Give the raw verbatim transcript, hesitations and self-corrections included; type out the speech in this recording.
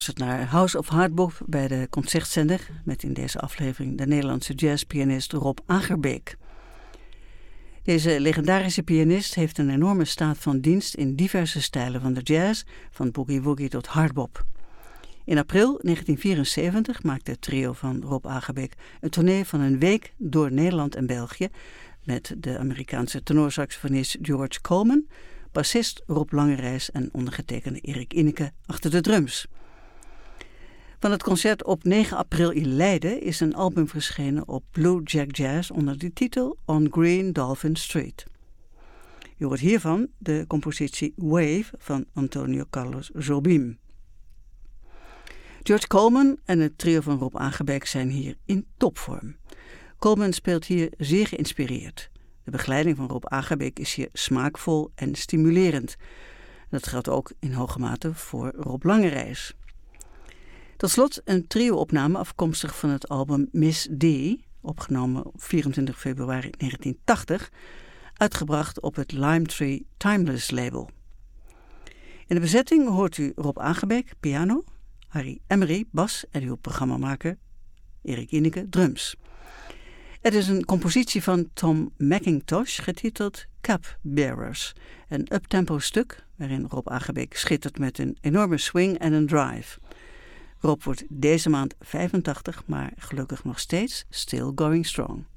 Het naar House of Hardbop bij de Concertzender met in deze aflevering de Nederlandse jazzpianist Rob Agerbeek. Deze legendarische pianist heeft een enorme staat van dienst in diverse stijlen van de jazz, van boogie-woogie tot hardbop. In april negentien vierenzeventig maakte het trio van Rob Agerbeek een tournee van een week door Nederland en België met de Amerikaanse tenorsaxofonist George Coleman, bassist Rob Langerijs en ondergetekende Erik Inneke achter de drums. Van het concert op negen april in Leiden is een album verschenen op Blue Jack Jazz onder de titel On Green Dolphin Street. Je hoort hiervan de compositie Wave van Antonio Carlos Jobim. George Coleman en het trio van Rob Agerbeek zijn hier in topvorm. Coleman speelt hier zeer geïnspireerd. De begeleiding van Rob Agerbeek is hier smaakvol en stimulerend. Dat geldt ook in hoge mate voor Rob Langerijs. Tot slot een trio-opname afkomstig van het album Miss D, opgenomen op vierentwintig februari negentien tachtig, uitgebracht op het Lime Tree Timeless label. In de bezetting hoort u Rob Agerbeek, piano, Harry Emery, bas en uw programmamaker Erik Inneke, drums. Het is een compositie van Tom McIntosh getiteld Cupbearers, een uptempo stuk waarin Rob Agerbeek schittert met een enorme swing en een drive. Rob wordt deze maand vijfentachtig, maar gelukkig nog steeds still going strong.